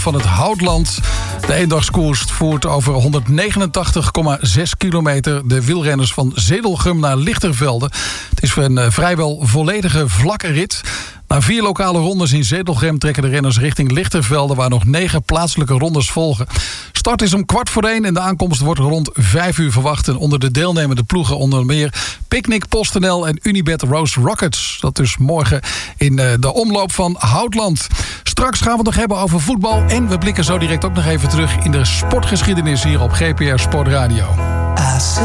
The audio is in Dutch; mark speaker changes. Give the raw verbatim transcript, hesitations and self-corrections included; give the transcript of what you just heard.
Speaker 1: van het Houtland. De eendagskoers voert over honderdnegenentachtig komma zes kilometer de wielrenners van Zedelgem naar Lichtervelde. Het is een uh, vrijwel volledige vlakke rit. Na vier lokale rondes in Zedelgem trekken de renners richting Lichtervelde, waar nog negen plaatselijke rondes volgen. Start is om kwart voor één en de aankomst wordt rond vijf uur verwacht. En onder de deelnemende ploegen onder meer Picnic, PostNL en Unibet Rose Rockets. Dat dus morgen in uh, de omloop van Houtland. Straks gaan we het nog hebben over voetbal en we blikken zo direct ook nog even terug in de sportgeschiedenis hier op G P R Sport Radio.